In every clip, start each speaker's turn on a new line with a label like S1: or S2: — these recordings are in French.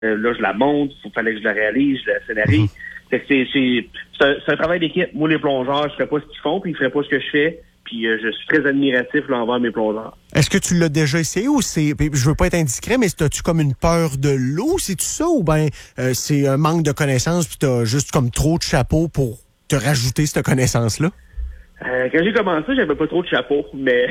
S1: là, je la monte, il fallait que je la réalise, je la scénarise. Fait que c'est un travail d'équipe. Moi, les plongeurs, je ferais pas ce qu'ils font, puis ils feraient pas ce que je fais. Puis je suis très admiratif là, envers mes plongeurs.
S2: Est-ce que tu l'as déjà essayé ou je veux pas être indiscret, mais as-tu comme une peur de l'eau, c'est-tu ça, ou bien c'est un manque de connaissances puis t'as juste comme trop de chapeau pour te rajouter cette connaissance-là?
S1: Quand j'ai commencé, j'avais pas trop de chapeau, mais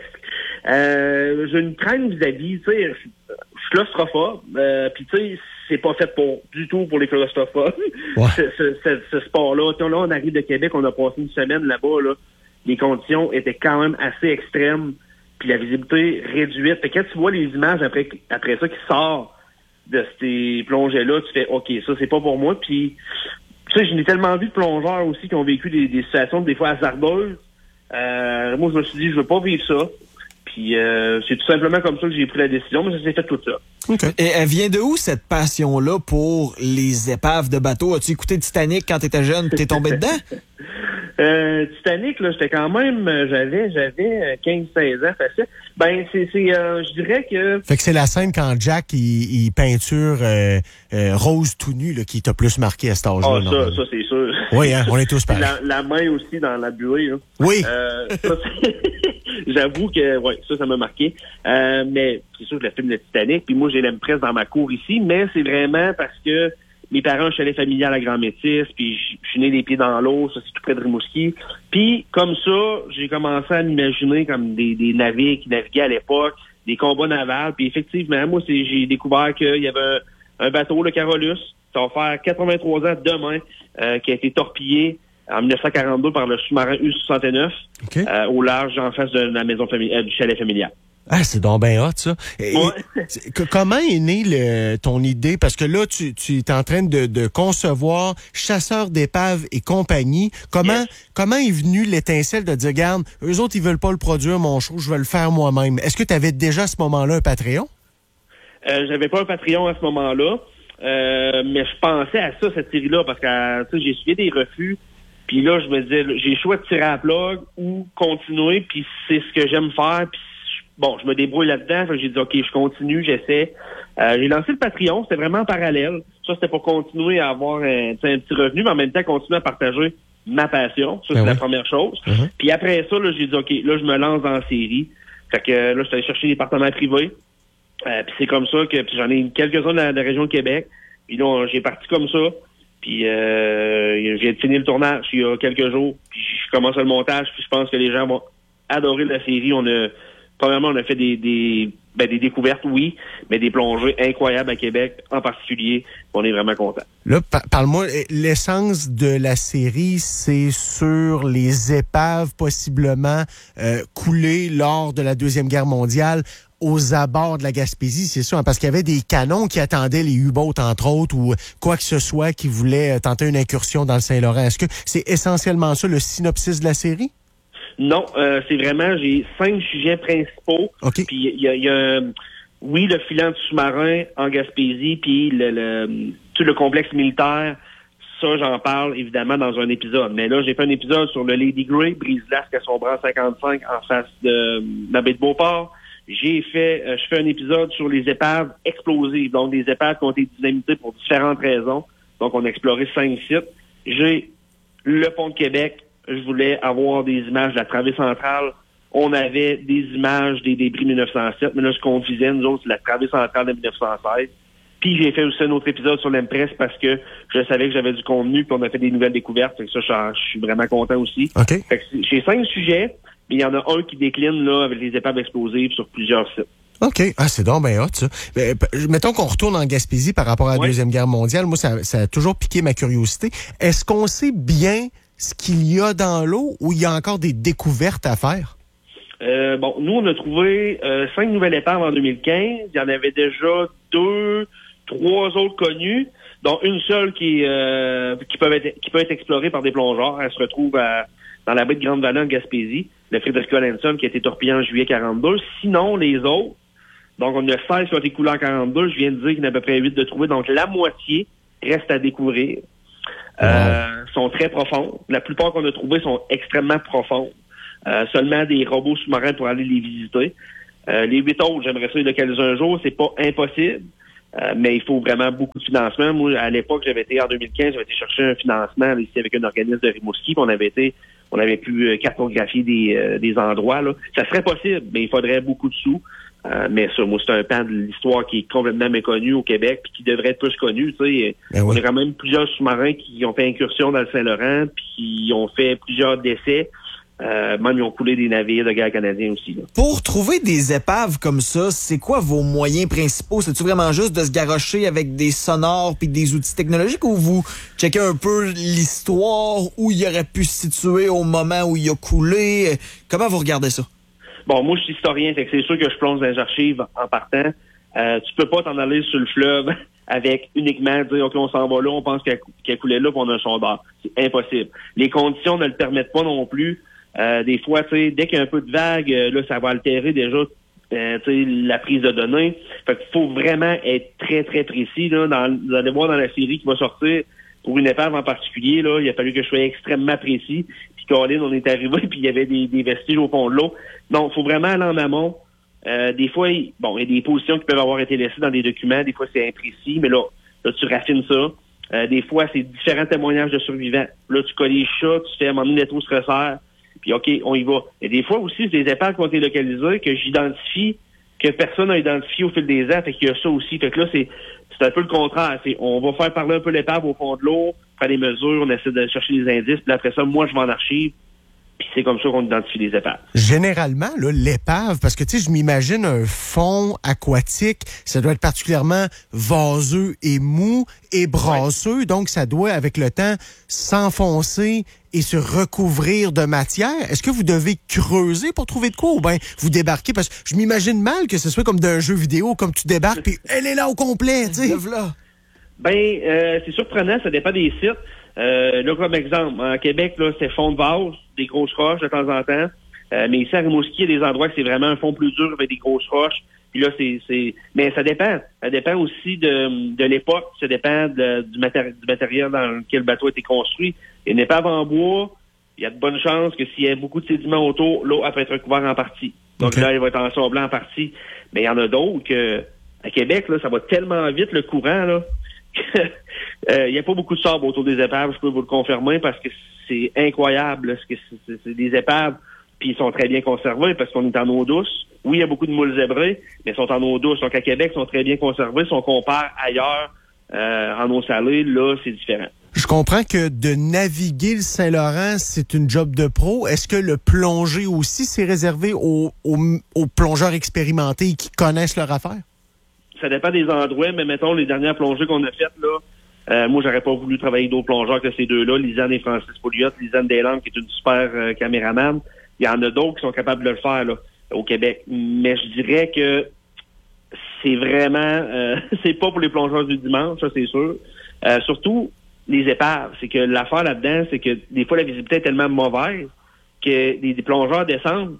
S1: j'ai une crainte vis-à-vis, tu sais, je suis claustrophobe, puis tu sais, c'est pas fait du tout pour les claustrophobes.
S2: Ouais.
S1: Ce sport-là, là, on arrive de Québec, on a passé une semaine là-bas, là. Les conditions étaient quand même assez extrêmes, puis la visibilité réduite. Fait que quand tu vois les images après ça qui sort de ces plongées-là, tu fais OK, ça c'est pas pour moi. Puis tu sais, je n'ai tellement vu de plongeurs aussi qui ont vécu des situations des fois hasardeuses. Moi, je me suis dit, je veux pas vivre ça. Puis c'est tout simplement comme ça que j'ai pris la décision, mais ça s'est fait tout ça.
S3: Okay. Et elle vient de où, cette passion-là pour les épaves de bateau? As-tu écouté Titanic quand t'étais jeune et t'es tombé dedans?
S1: Titanic, là, j'étais quand même, j'avais 15-16 ans, facile. Ben, je dirais que...
S2: Fait que c'est la scène quand Jack, il peinture Rose tout nu, là, qui t'a plus marqué à cet âge-là.
S1: Ah, ça, c'est sûr.
S2: Oui, hein, on est tous pareils.
S1: La main aussi dans la buée, là.
S2: Oui.
S1: Ça, j'avoue que, ouais, ça m'a marqué. Mais c'est sûr que le film de Titanic, puis moi, j'ai l'impression dans ma cour ici, mais c'est vraiment parce que mes parents, je suis allé familial à Grand-Métis, puis je suis né les pieds dans l'eau, ça c'est tout près de Rimouski. Puis comme ça, j'ai commencé à m'imaginer comme des navires qui naviguaient à l'époque, des combats navals, puis effectivement, moi j'ai découvert qu'il y avait un bateau, le Carolus, ça va faire 83 ans demain, qui a été torpillé en 1942 par le sous-marin U-69,
S2: okay.
S1: Au large en face de la maison du chalet familial.
S2: Ah, c'est donc bien hot, ça.
S1: Ouais.
S2: Comment est née ton idée? Parce que là, tu es en train de concevoir Chasseurs d'épaves et compagnie. Comment est venue l'étincelle de dire, regarde, eux autres, ils veulent pas le produire, mon show, je vais le faire moi-même. Est-ce que tu avais déjà à ce moment-là un Patreon?
S1: J'avais pas un Patreon à ce moment-là, mais je pensais à ça, cette série-là, parce que tu sais, j'ai suivi des refus. Puis là, je me disais, j'ai le choix de tirer à la plug ou continuer, puis c'est ce que j'aime faire, puis bon, je me débrouille là-dedans. Fait que j'ai dit, OK, je continue, j'essaie. J'ai lancé le Patreon, c'était vraiment parallèle. Ça, c'était pour continuer à avoir un petit revenu, mais en même temps, continuer à partager ma passion. Ça, c'est la première chose. Mm-hmm. Puis après ça, là, j'ai dit, OK, là, je me lance dans la série. Fait que là, je suis allé chercher des partenaires privés. Puis c'est comme ça que puis j'en ai quelques-uns dans la région de Québec. Puis là, j'ai parti comme ça. Puis j'ai fini le tournage il y a quelques jours. Puis je commence le montage. Puis je pense que les gens vont adorer la série. Premièrement, on a fait des découvertes, oui, mais des plongées incroyables à Québec, en particulier. On est vraiment contents.
S2: Là, parle-moi, l'essence de la série, c'est sur les épaves possiblement coulées lors de la Deuxième Guerre mondiale aux abords de la Gaspésie, c'est ça, hein, parce qu'il y avait des canons qui attendaient les U-boats, entre autres, ou quoi que ce soit qui voulait tenter une incursion dans le Saint-Laurent. Est-ce que c'est essentiellement ça, le synopsis de la série?
S1: Non, c'est vraiment, j'ai 5 sujets principaux.
S2: Okay.
S1: Puis il y a oui, le filant du sous-marin en Gaspésie, puis tout le complexe militaire. Ça, j'en parle évidemment dans un épisode. Mais là, j'ai fait un épisode sur le Lady Grey, brise-glace qui a son bras 55 en face de la baie de Beauport. Je fais un épisode sur les épaves explosives, donc des épaves qui ont été dynamitées pour différentes raisons. Donc, on a exploré 5 sites. J'ai le pont de Québec. Je voulais avoir des images de la travée centrale. On avait des images des débris 1907, mais là, ce qu'on visait, nous autres, c'est la travée centrale de 1916. Puis j'ai fait aussi un autre épisode sur l'Empress parce que je savais que j'avais du contenu, puis on a fait des nouvelles découvertes. Fait que ça, je suis vraiment content aussi.
S2: Okay.
S1: Fait que j'ai 5 sujets, mais il y en a un qui décline là avec les épaves explosives sur plusieurs sites.
S2: OK. Ah, c'est donc bien hot, ça. Mais, mettons qu'on retourne en Gaspésie par rapport à la Deuxième Guerre mondiale. Moi, ça a toujours piqué ma curiosité. Est-ce qu'on sait bien ce qu'il y a dans l'eau ou il y a encore des découvertes à faire?
S1: Bon, nous, on a trouvé 5 nouvelles épaves en 2015. Il y en avait déjà 3 autres connues, dont une seule qui peut être explorée par des plongeurs. Elle se retrouve dans la baie de Grande-Vallée en Gaspésie, le Frederick Collinson qui a été torpillé en juillet 42. Sinon, les autres, donc on a 16 qui ont été coulés en 42. Je viens de dire qu'il y en a à peu près 8 de trouvés, donc la moitié reste à découvrir. Sont très profondes. La plupart qu'on a trouvées sont extrêmement profondes. Seulement des robots sous-marins pour aller les visiter. Les 8 autres, j'aimerais ça les localiser un jour. C'est pas impossible. Mais il faut vraiment beaucoup de financement. Moi, à l'époque, j'avais été en 2015, j'avais été chercher un financement là, ici avec un organisme de Rimouski, puis on avait pu cartographier des endroits. Là. Ça serait possible, mais il faudrait beaucoup de sous. Mais ça, moi, c'est un pan de l'histoire qui est complètement méconnu au Québec, puis qui devrait être plus connu. Tu sais, on a quand même plusieurs sous-marins qui ont fait incursion dans le Saint-Laurent, puis qui ont fait plusieurs décès. Même ils ont coulé des navires de guerre canadiens aussi. Là.
S3: Pour trouver des épaves comme ça, c'est quoi vos moyens principaux? C'est-tu vraiment juste de se garrocher avec des sonores puis des outils technologiques ou vous checkez un peu l'histoire où il aurait pu se situer au moment où il a coulé? Comment vous regardez ça?
S1: Bon, moi, je suis historien, fait que c'est sûr que je plonge dans les archives en partant. Tu peux pas t'en aller sur le fleuve avec uniquement dire, OK, on s'en va là, on pense qu'elle coulait là, puis on a un sondeur. C'est impossible. Les conditions ne le permettent pas non plus. Des fois, tu sais, dès qu'il y a un peu de vague, là, ça va altérer déjà la prise de données. Fait qu'il faut vraiment être très, très précis. Là, vous allez voir dans la série qui va sortir, pour une épave en particulier, là, il a fallu que je sois extrêmement précis. Puis Colin, on est arrivé, puis il y avait des vestiges au fond de l'eau. Donc, il faut vraiment aller en amont. Des fois, il y a des positions qui peuvent avoir été laissées dans des documents. Des fois, c'est imprécis, mais là tu raffines ça. Des fois, c'est différents témoignages de survivants. Là, tu colles les chats, tu fais à un moment donné, les trous se resserrent. Puis OK, on y va. Et des fois aussi, c'est des épaves qui ont été localisées que j'identifie, que personne n'a identifié au fil des ans. Fait qu'il y a ça aussi. Fait que là, c'est un peu le contraire. On va faire parler un peu l'épave au fond de l'eau, faire des mesures, on essaie de chercher des indices, puis après ça, moi, je vais en archive. Puis c'est comme ça qu'on identifie les épaves.
S2: Généralement, là, l'épave, parce que tu sais, je m'imagine un fond aquatique, ça doit être particulièrement vaseux et mou et brasseux, ouais. Donc ça doit, avec le temps, s'enfoncer et se recouvrir de matière. Est-ce que vous devez creuser pour trouver de quoi ou bien vous débarquez? Parce que je m'imagine mal que ce soit comme d'un jeu vidéo, comme tu débarques puis elle est là au complet, tu sais.
S1: C'est surprenant, ça dépend des sites. Là, comme exemple, en Québec, là, c'est fond de vase, des grosses roches de temps en temps. Mais ici, à Rimouski, il y a des endroits que c'est vraiment un fond plus dur avec des grosses roches. Puis là, mais ça dépend. Ça dépend aussi de l'époque. Ça dépend du matériel dans lequel le bateau a été construit. Il y a une épave en bois. Il y a de bonnes chances que s'il y a beaucoup de sédiments autour, l'eau peut être recouverte en partie. Donc là, il va être ensablé en partie. Mais il y en a d'autres que, à Québec, là, ça va tellement vite, le courant, là. Il n'y a pas beaucoup de sable autour des épaves, je peux vous le confirmer, parce que c'est incroyable. Là, c'est des épaves, puis ils sont très bien conservés parce qu'on est en eau douce. Oui, il y a beaucoup de moules zébrés, mais ils sont en eau douce. Donc à Québec, ils sont très bien conservés. Si on compare ailleurs, en eau salée, là, c'est différent.
S2: Je comprends que de naviguer le Saint-Laurent, c'est une job de pro. Est-ce que le plonger aussi, c'est réservé aux plongeurs expérimentés qui connaissent leur affaire?
S1: Ça dépend des endroits, mais mettons, les dernières plongées qu'on a faites, là, moi, j'aurais pas voulu travailler d'autres plongeurs que ces deux-là, Lisanne et Francis Pouliot. Lisanne Deslandes, qui est une super caméraman. Il y en a d'autres qui sont capables de le faire, là, au Québec. Mais je dirais que c'est vraiment, c'est pas pour les plongeurs du dimanche, ça, c'est sûr. Surtout, les épaves. C'est que l'affaire là-dedans, c'est que des fois, la visibilité est tellement mauvaise que des plongeurs descendent,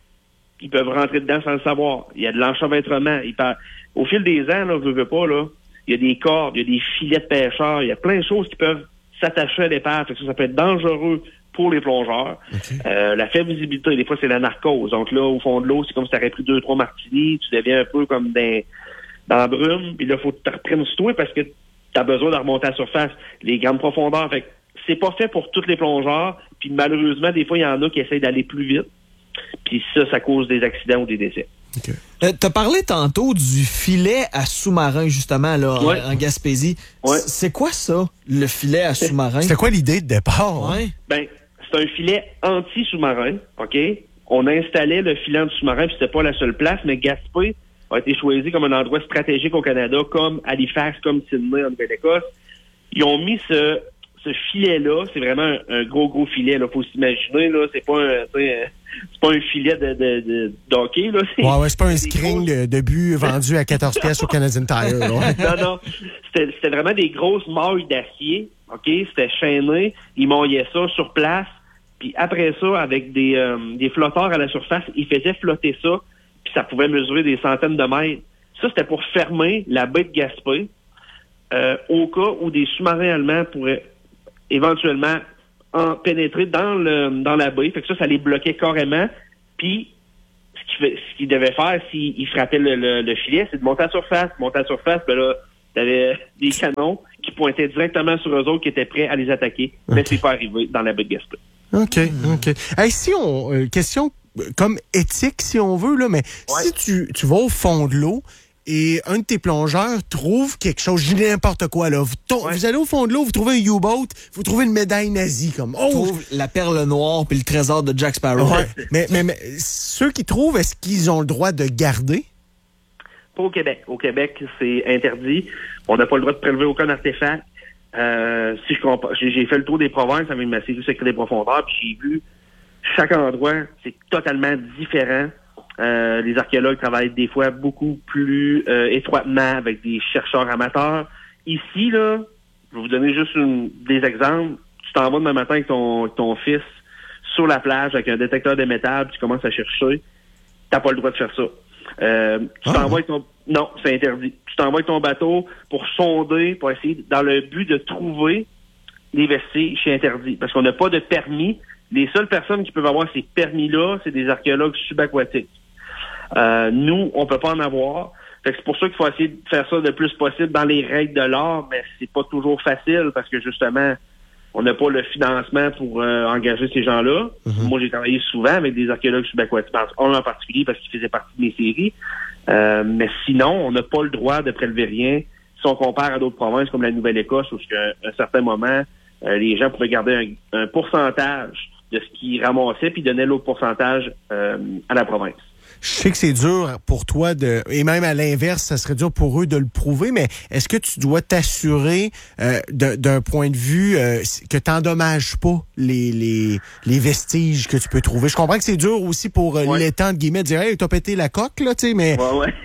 S1: ils peuvent rentrer dedans sans le savoir. Il y a de l'enchevêtrement. Au fil des ans, là, je veux pas, là, il y a des cordes, il y a des filets de pêcheurs, il y a plein de choses qui peuvent s'attacher à l'épave. Ça peut être dangereux pour les plongeurs. Okay. La faible visibilité, des fois, c'est la narcose. Donc là, au fond de l'eau, c'est comme si tu aurais pris 2-3 martinis, tu deviens un peu comme dans la brume, puis là, il faut que tu te reprennes sur toi parce que tu as besoin de remonter à la surface. Les grandes profondeurs, fait que c'est pas fait pour tous les plongeurs, puis malheureusement, des fois, il y en a qui essayent d'aller plus vite, puis ça cause des accidents ou des décès.
S3: Okay. T'as parlé tantôt du filet à sous-marin, justement, là, ouais. en Gaspésie. Ouais. C'est quoi ça, le filet à sous-marin?
S2: C'était quoi l'idée de départ?
S3: Ouais.
S1: Ben, c'est un filet anti-sous-marin, OK? On installait le filet anti-sous-marin, puis c'était pas la seule place, mais Gaspé a été choisi comme un endroit stratégique au Canada, comme Halifax, comme Sydney, en Nouvelle-Écosse. Ils ont mis ce filet-là, c'est vraiment un gros filet, là. Faut s'imaginer, là, c'est pas un filet de hockey, là.
S2: C'est pas un screen de but vendu à 14 pièces au Canadian Tire, là.
S1: Non. C'était vraiment des grosses mailles d'acier, OK? C'était chaîné. Ils maillaient ça sur place. Puis après ça, avec des flotteurs à la surface, ils faisaient flotter ça. Puis ça pouvait mesurer des centaines de mètres. Ça, c'était pour fermer la baie de Gaspé au cas où des sous-marins allemands pourraient éventuellement pénétrer dans la baie. Fait que ça les bloquait carrément. Puis, ce qu'il devait faire s'il frappait le filet, c'est de monter à la surface. Ben là, T'avais des canons qui pointaient directement sur eux autres qui étaient prêts à les attaquer. Mais c'est pas arrivé dans la baie de Gaspé.
S2: OK. Hey, si on... question comme éthique, si on veut, là, mais si tu vas au fond de l'eau et un de tes plongeurs trouve quelque chose, je dis n'importe quoi, là. Vous allez au fond de l'eau, vous trouvez un U-boat, vous trouvez une médaille nazie, comme...
S3: On trouve la perle noire puis le trésor de Jack Sparrow.
S2: Ouais. mais ceux qui trouvent, est-ce qu'ils ont le droit de garder?
S1: Pas au Québec. Au Québec, c'est interdit. On n'a pas le droit de prélever aucun artefact. Si j'ai fait le tour des provinces avec ma série Secret des profondeurs, puis j'ai vu chaque endroit, c'est totalement différent. Les archéologues travaillent des fois beaucoup plus étroitement avec des chercheurs amateurs. Ici, là, je vais vous donner juste des exemples. Tu t'en vas demain matin avec ton fils sur la plage avec un détecteur de métal, puis tu commences à chercher. T'as pas le droit de faire ça. Tu t'envoies avec ton... Non, c'est interdit. Tu t'envoies avec ton bateau pour sonder, pour essayer, dans le but de trouver les vestiges, c'est interdit. Parce qu'on n'a pas de permis. Les seules personnes qui peuvent avoir ces permis-là, c'est des archéologues subaquatiques. Nous, on peut pas en avoir. Fait que c'est pour ça qu'il faut essayer de faire ça le plus possible dans les règles de l'art, mais c'est pas toujours facile parce que justement, on n'a pas le financement pour engager ces gens-là. Mm-hmm. Moi, j'ai travaillé souvent avec des archéologues subaquatiques, un en particulier parce qu'il faisait partie de mes séries. Mais sinon, on n'a pas le droit de prélever rien. Si on compare à d'autres provinces comme la Nouvelle-Écosse, où à un certain moment, les gens pouvaient garder un pourcentage de ce qu'ils ramassaient puis donnaient l'autre pourcentage à la province.
S2: Je sais que c'est dur pour toi et même à l'inverse, ça serait dur pour eux de le prouver, mais est-ce que tu dois t'assurer d'un point de vue que t'endommages pas les vestiges que tu peux trouver? Je comprends que c'est dur aussi pour l'État, entre guillemets, de dire « Hey, t'as pété la coque, là, tu sais, mais... »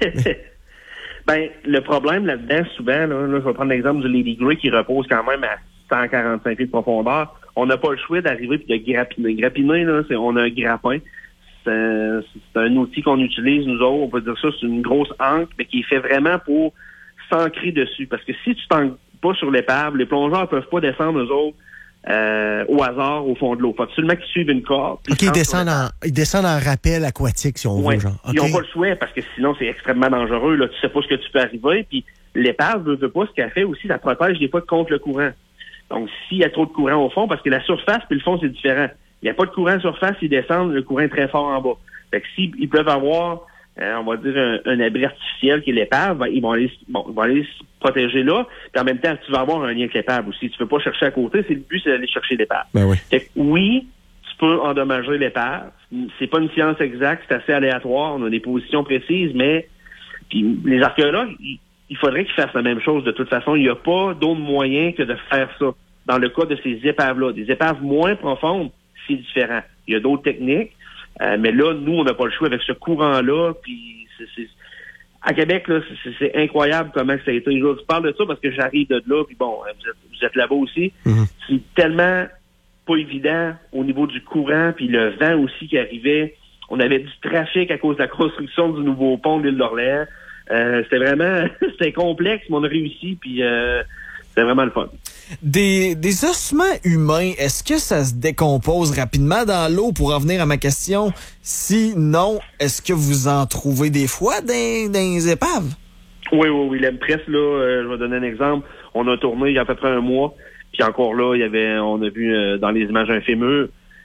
S1: Ben, le problème là-dedans, souvent, là, je vais prendre l'exemple du Lady Grey qui repose quand même à 145 pieds de profondeur. On n'a pas le choix d'arriver et de grappiner. Grappiner, là, on a un grappin. C'est un outil qu'on utilise, nous autres. On peut dire ça, c'est une grosse ancre, mais qui est fait vraiment pour s'ancrer dessus. Parce que si tu t'ancres pas sur l'épave, les plongeurs peuvent pas descendre, eux autres, au hasard, au fond de l'eau. Faut absolument qu'ils suivent une corde.
S2: OK, ils descendent en rappel aquatique, si on veut, genre. Okay.
S1: Ils n'ont pas le choix, parce que sinon, c'est extrêmement dangereux. Là. Tu sais pas ce que tu peux arriver. Puis l'épave, veut pas, ce qu'elle fait aussi, ça protège des fois contre le courant. Donc, s'il y a trop de courant au fond, parce que la surface puis le fond, c'est différent. Il n'y a pas de courant en surface, ils descendent, le courant est très fort en bas. Fait que s'ils peuvent avoir, on va dire, un abri artificiel qui est l'épave, ils vont aller se protéger là. Puis en même temps, tu vas avoir un lien avec l'épave aussi. Tu ne peux pas chercher à côté, le but, c'est d'aller chercher l'épave.
S2: Ben oui.
S1: Fait que oui, tu peux endommager l'épave. C'est pas une science exacte, c'est assez aléatoire. On a des positions précises, mais puis les archéologues, il faudrait qu'ils fassent la même chose de toute façon. Il n'y a pas d'autre moyen que de faire ça. Dans le cas de ces épaves-là, des épaves moins profondes, c'est différent. Il y a d'autres techniques, mais là, nous, on n'a pas le choix avec ce courant-là. Puis à Québec, là, c'est incroyable comment ça a été. Je parle de ça parce que j'arrive de là, puis bon, vous êtes là-bas aussi. Mm-hmm. C'est tellement pas évident au niveau du courant, puis le vent aussi qui arrivait. On avait du trafic à cause de la construction du nouveau pont de l'île d'Orléans. C'était vraiment c'était complexe, mais on a réussi, puis c'était vraiment le fun.
S3: Des ossements humains, est-ce que ça se décompose rapidement dans l'eau? Pour en venir à ma question, si non, est-ce que vous en trouvez des fois dans les épaves?
S1: Oui. L'Empress, là, je vais donner un exemple. On a tourné il y a à peu près un mois, puis encore là, on a vu dans les images un fémur.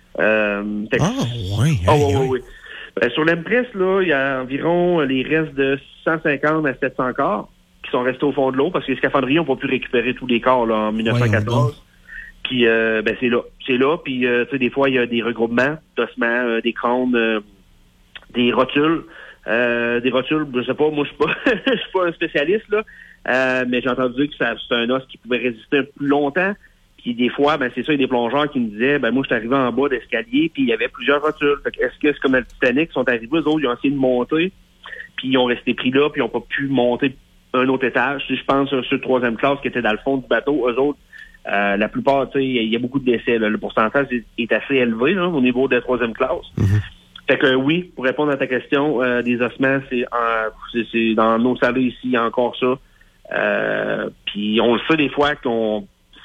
S2: Oui.
S1: Ben, sur l'Empress, là, il y a environ les restes de 150 à 700 corps qui sont restés au fond de l'eau parce que les scaphandriers n'ont pas pu récupérer tous les corps là, en 1914. Puis c'est là. Puis tu sais, des fois, il y a des regroupements d'ossements, des crânes, des rotules. Je sais pas, moi je suis pas un spécialiste, là. Mais j'ai entendu dire que c'est un os qui pouvait résister un peu plus longtemps. Puis des fois, c'est ça, il y a des plongeurs qui me disaient, moi, je suis arrivé en bas d'escalier, puis il y avait plusieurs rotules. Fait que est-ce que c'est comme le Titanic, ils sont arrivés, eux autres, ils ont essayé de monter, puis ils ont resté pris là, puis ils n'ont pas pu monter un autre étage. Je pense sur le troisième classe qui était dans le fond du bateau, eux autres, la plupart, tu sais, il y a beaucoup de décès. Là. Le pourcentage est assez élevé là, au niveau de la troisième classe. Mm-hmm. Fait que oui, pour répondre à ta question, des ossements, c'est dans nos salles ici, il y a encore ça. Puis on le sait des fois qu'on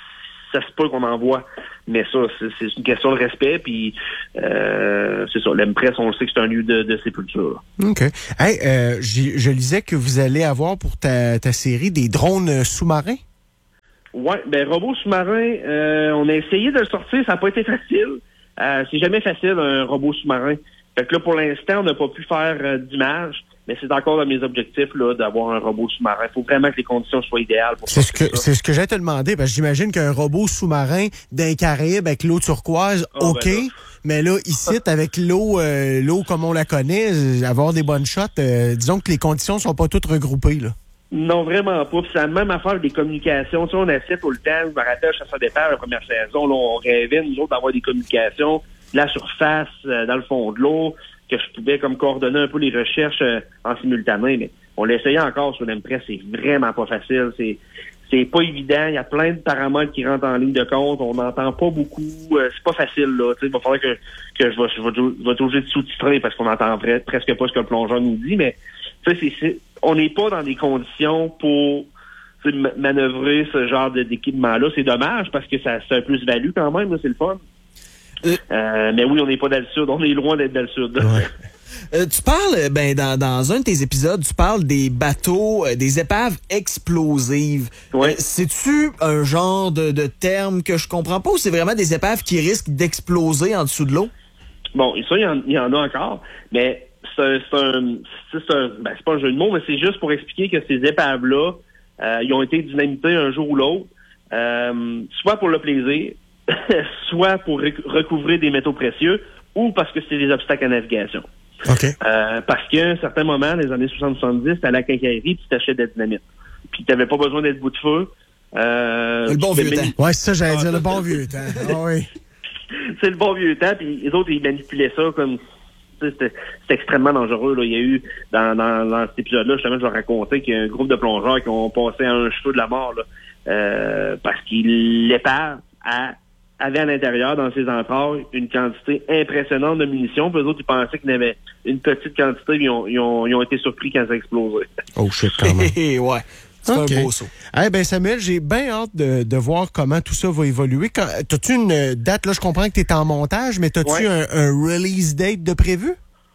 S1: ça se peut qu'on en voit. Mais ça, c'est une question de respect, puis c'est ça. L'Empress, on le sait que c'est un lieu de sépulture.
S2: OK. Hey, je lisais que vous allez avoir pour ta série des drones sous-marins.
S1: Ouais, robot sous-marin, on a essayé de le sortir, ça n'a pas été facile. C'est jamais facile, un robot sous-marin. Fait que là, pour l'instant, on n'a pas pu faire d'image, mais c'est encore dans mes objectifs là d'avoir un robot sous-marin. Il faut vraiment que les conditions soient idéales pour ça. C'est ce
S2: que j'allais te demander, parce que j'imagine qu'un robot sous-marin d'un Caraïbe avec l'eau turquoise, OK, mais là, ici, avec l'eau comme on la connaît, avoir des bonnes shots, disons que les conditions sont pas toutes regroupées, là.
S1: Non, vraiment pas. Puis c'est la même affaire des communications. Tu sais, on essaie tout le temps. Je me rappelle, Chasseurs départ, la première saison, là, on rêvait, nous autres, d'avoir des communications de la surface, dans le fond de l'eau, que je pouvais comme coordonner un peu les recherches en simultané. Mais on l'essayait encore sur l'Empress. C'est vraiment pas facile. C'est pas évident. Il y a plein de paramètres qui rentrent en ligne de compte. On n'entend pas beaucoup. C'est pas facile, là. Tu sais, il va falloir que je vais être obligé de sous-titrer parce qu'on n'entend presque pas ce que le plongeur nous dit. Mais tu sais, on n'est pas dans des conditions pour manœuvrer ce genre d'équipement-là. C'est dommage parce que c'est un plus-value quand même, là, c'est le fun. Mais oui, on n'est pas dans le sud. On est loin d'être dans le sud.
S3: Ouais. Tu parles, dans un de tes épisodes, tu parles des bateaux, des épaves explosives.
S1: Ouais.
S3: C'est-tu un genre de terme que je comprends pas ou c'est vraiment des épaves qui risquent d'exploser en dessous de l'eau?
S1: Bon, et ça, il y en a encore, mais c'est pas un jeu de mots, mais c'est juste pour expliquer que ces épaves-là, ils ont été dynamitées un jour ou l'autre, soit pour le plaisir, soit pour recouvrer des métaux précieux, ou parce que c'est des obstacles à navigation.
S2: Okay.
S1: Parce qu'à un certain moment, les années 60-70, t'allais à la quincaillerie puis tu t'achètes de la dynamite. Puis t'avais pas besoin d'être bout de feu.
S3: Le bon vieux temps.
S2: Ouais, c'est ça, j'allais dire, le bon vieux temps. Ah, oui.
S1: C'est le bon vieux temps, puis les autres, ils manipulaient ça comme... C'était extrêmement dangereux. Là. Il y a eu, dans cet épisode-là, justement, je vais raconter qu'il y a un groupe de plongeurs qui ont passé à un cheveu de la mort, là, parce qu'ils l'épave avait à l'intérieur, dans ses entrailles, une quantité impressionnante de munitions. Puis eux autres, ils pensaient qu'il y avait une petite quantité, puis ils ont été surpris quand ça a explosé.
S2: Oh shit, quand même.
S3: Ouais. C'est un beau saut.
S2: Samuel, j'ai bien hâte de voir comment tout ça va évoluer. T'as-tu une date, là, je comprends que t'es en montage, mais t'as-tu un release date de prévu?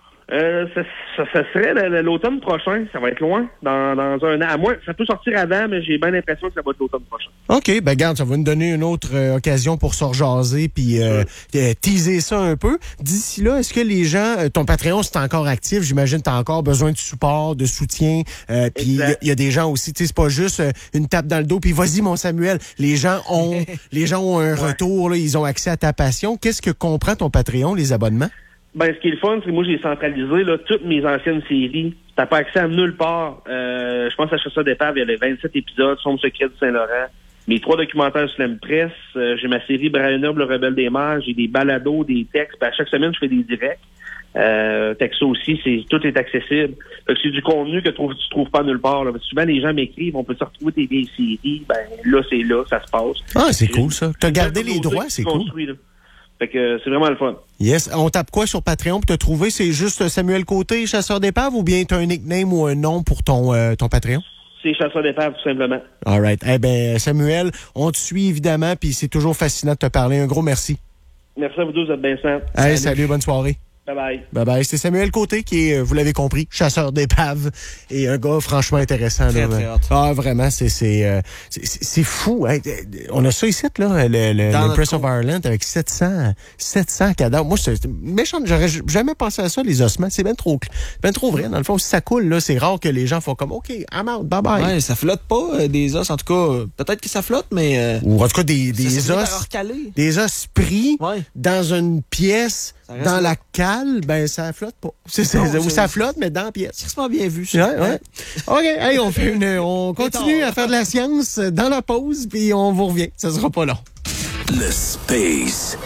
S1: Ça serait l'automne prochain. Ça va être loin, dans un an. À moi, ça peut sortir avant, mais j'ai bien l'impression que ça va être l'automne prochain. OK,
S2: garde, ça va nous donner une autre occasion pour se rejaser puis teaser ça un peu. D'ici là, est-ce que les gens, ton Patreon, c'est encore actif? J'imagine que tu as encore besoin de support, de soutien. Puis il y a des gens aussi, tu sais, c'est pas juste une tape dans le dos, puis vas-y, mon Samuel. Les gens ont un retour, là, ils ont accès à ta passion. Qu'est-ce que comprend ton Patreon, les abonnements?
S1: Ce qui est le fun, c'est que moi, j'ai centralisé là, toutes mes anciennes séries. T'as pas accès à nulle part. Je pense à Chasseurs d'épave, il y avait 27 épisodes, Sombre secret du Saint-Laurent. Mes 3 documentaires sur l'Empress. J'ai ma série Brian Noble, le rebelle des mers. J'ai des balados, des textes. À chaque semaine, je fais des directs. Texto aussi, tout est accessible. C'est du contenu que tu trouves pas nulle part. Là. Souvent, les gens m'écrivent, on peut se retrouver tes vieilles séries. Là, c'est là, ça se passe.
S2: Ah, c'est cool, ça. T'as gardé les droits, c'est cool.
S1: Là. Fait que c'est vraiment le fun.
S2: Yes. On tape quoi sur Patreon pour te trouver? C'est juste Samuel Côté, Chasseur d'épave, ou bien t'as un nickname ou un nom pour ton Patreon?
S1: C'est Chasseur d'épave, tout simplement.
S2: All right. Samuel, on te suit évidemment, puis c'est toujours fascinant de te parler. Un gros merci.
S1: Merci à vous deux, vous êtes bien simple.
S2: Salut, bonne soirée.
S1: Bye-bye.
S2: Bye-bye. C'est Samuel Côté qui est, vous l'avez compris, chasseur d'épave et un gars franchement intéressant.
S3: Très,
S2: là.
S3: très hâte.
S2: Ah, vraiment, c'est fou. Hein. On a ça ici, là, l'Empress of Ireland avec 700 cadavres. Moi, c'est méchant. J'aurais jamais pensé à ça, les ossements. C'est bien trop vrai. Dans le fond, si ça coule, là, c'est rare que les gens font comme, OK, I'm out, bye-bye.
S3: Ouais, ça flotte pas, des os. En tout cas, peut-être que ça flotte, mais...
S2: ou en tout cas, des os pris dans une pièce, dans la cale, ça flotte pas. Ça flotte, mais dans la pièce.
S3: C'est vraiment bien vu,
S2: ça. Ouais. OK, hey, on continue à faire de la science dans la pause, puis on vous revient. Ça sera pas long.
S4: Le Space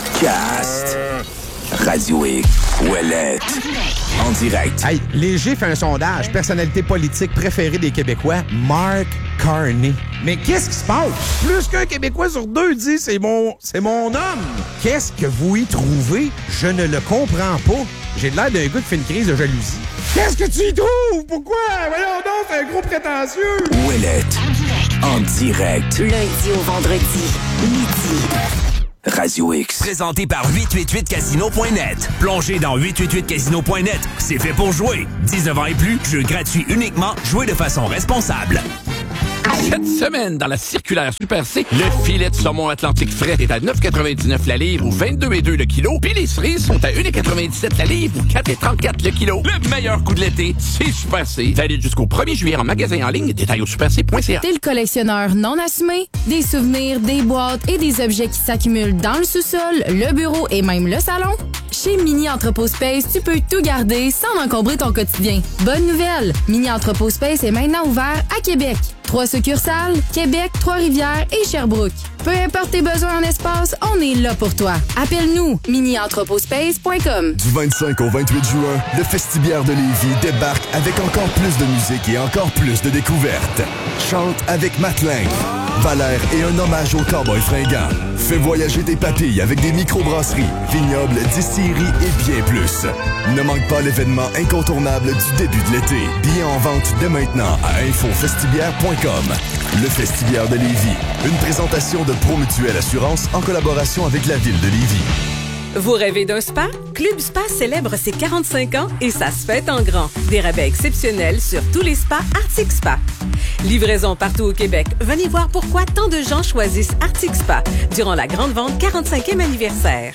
S4: Cast. Radio X, Ouellette. En direct.
S5: Hey, Léger fait un sondage. Personnalité politique préférée des Québécois, Mark Carney. Mais qu'est-ce qui se passe? Plus qu'un Québécois sur 2 dit c'est mon homme. Qu'est-ce que vous y trouvez? Je ne le comprends pas. J'ai l'air d'un gars qui fait une crise de jalousie. Qu'est-ce que tu y trouves? Pourquoi? Voyons donc, c'est un gros prétentieux.
S4: Ouellette. En direct.
S6: Lundi au vendredi, midi.
S4: Radio X.
S7: Présenté par 888casino.net. Plongez dans 888casino.net. C'est fait pour jouer. 19 ans et plus, jeu gratuit uniquement. Jouez de façon responsable.
S8: Cette semaine, dans la circulaire Super C, le filet de saumon Atlantique frais est à 9,99 la livre ou 22,2 le kilo. Puis les cerises sont à 1,97 la livre ou 4,34 le kilo. Le meilleur coup de l'été, c'est Super C. Valide jusqu'au 1er juillet en magasin en ligne. Détails au superc.ca.
S9: T'es le collectionneur non assumé? Des souvenirs, des boîtes et des objets qui s'accumulent dans le sous-sol, le bureau et même le salon? Chez Mini Entrepôt Space, tu peux tout garder sans encombrer ton quotidien. Bonne nouvelle! Mini Entrepôt Space est maintenant ouvert à Québec. 3 succursales, Québec, Trois-Rivières et Sherbrooke. Peu importe tes besoins en espace, on est là pour toi. Appelle-nous, minientrepotspace.com.
S10: Du 25 au 28 juin, le Festibiaire de Lévis débarque avec encore plus de musique et encore plus de découvertes. Chante avec Matling, Valère et un hommage au cowboy fringant. Fais voyager tes papilles avec des microbrasseries, vignobles, distilleries et bien plus. Ne manque pas l'événement incontournable du début de l'été. Billets en vente dès maintenant à infofestibiaire.com. Le Festibiaire de Lévis, une présentation de Promutuelle Assurance en collaboration avec la ville de Lévis.
S11: Vous rêvez d'un spa? Club Spa célèbre ses 45 ans et ça se fête en grand. Des rabais exceptionnels sur tous les spas Arctic Spa. Livraison partout au Québec. Venez voir pourquoi tant de gens choisissent Arctic Spa durant la grande vente 45e anniversaire.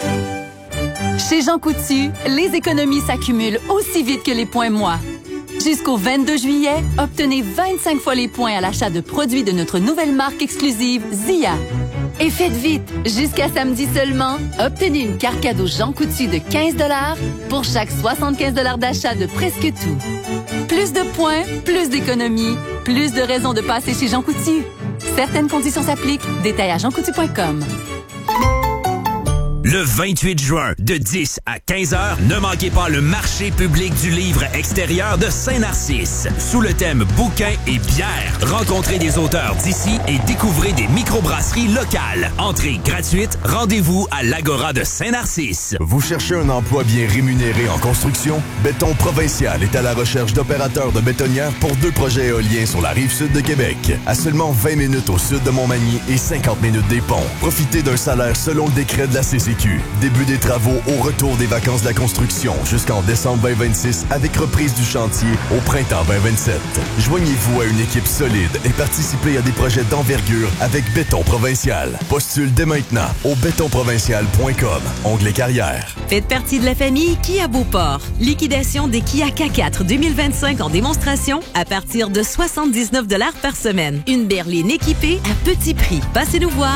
S12: Chez Jean Coutu, les économies s'accumulent aussi vite que les points moi. Jusqu'au 22 juillet, obtenez 25 fois les points à l'achat de produits de notre nouvelle marque exclusive Zia. Et faites vite! Jusqu'à samedi seulement, obtenez une carte cadeau Jean Coutu de 15 $ pour chaque 75 $ d'achat de presque tout. Plus de points, plus d'économies, plus de raisons de passer chez Jean Coutu. Certaines conditions s'appliquent. Détails à jeancoutu.com.
S7: Le 28 juin, de 10 à 15 heures, ne manquez pas le marché public du livre extérieur de Saint-Narcisse. Sous le thème bouquins et bière, rencontrez des auteurs d'ici et découvrez des microbrasseries locales. Entrée gratuite, rendez-vous à l'Agora de Saint-Narcisse.
S10: Vous cherchez un emploi bien rémunéré en construction? Béton Provincial est à la recherche d'opérateurs de bétonnières pour 2 projets éoliens sur la rive sud de Québec. À seulement 20 minutes au sud de Montmagny et 50 minutes des ponts. Profitez d'un salaire selon le décret de la CCQ. Début des travaux au retour des vacances de la construction jusqu'en décembre 2026 avec reprise du chantier au printemps 2027. Joignez-vous à une équipe solide et participez à des projets d'envergure avec Béton Provincial. Postule dès maintenant au bétonprovincial.com, onglet carrière.
S11: Faites partie de la famille Kia Beauport. Liquidation des Kia K4 2025 en démonstration à partir de 79 $ par semaine. Une berline équipée à petit prix. Passez nous voir